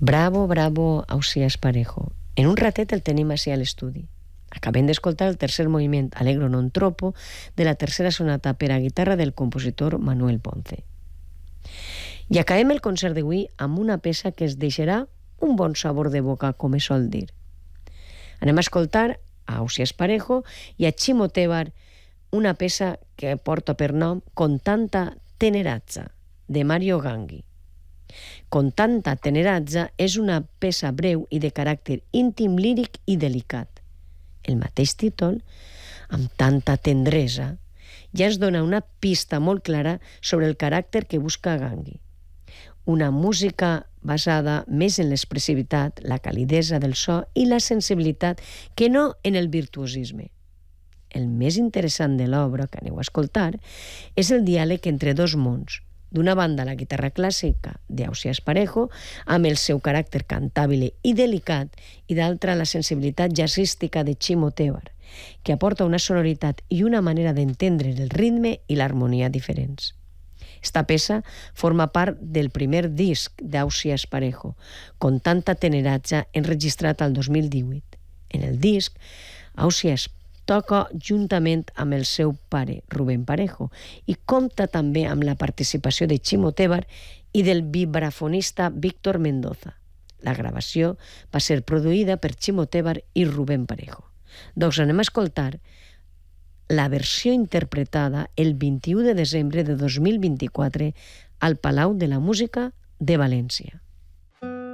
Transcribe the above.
Bravo, bravo, Ausiàs Parejo. En un ratet el tenim així a l'estudi. Acabem d'escoltar el tercer moviment Allegro non troppo de la tercera sonata per a guitarra del compositor Manuel Ponce. I acabem el concert d'avui amb una peça que es deixarà un bon sabor de boca, com es sol dir. Anem a escoltar a Ausiàs Parejo i a Chimo Tebar una peça que porta per nom Con tanta tenerazza, de Mario Ganghi. Con tanta tenerazza és una peça breu i de caràcter íntim, líric i delicat. El mateix títol, amb tanta tendresa, ja ens dona una pista molt clara sobre el caràcter que busca Ganghi. Una música basada més en l'expressivitat, la calidesa del so i la sensibilitat que no en el virtuosisme. El més interessant de l'obra que aneu a escoltar és el diàleg entre dos mons. D'una banda, la guitarra clàssica d'Ausiàs Parejo, amb el seu caràcter cantàbil i delicat, i d'altra, la sensibilitat jazzística de Chimo Tebar, que aporta una sonoritat i una manera d'entendre el ritme i l'harmonia diferents. Esta peça forma part del primer disc d'Ausiàs Parejo, Con tanta tenerazza, enregistrat al 2018. En el disc, Ausiàs toca juntament amb el seu pare, Rubén Parejo, i compta també amb la participació de Chimo Tebar i del vibrafonista Víctor Mendoza. La gravació va ser produïda per Chimo Tebar i Rubén Parejo. Doncs anem a escoltar la versió interpretada el 21 de desembre de 2024 al Palau de la Música de València.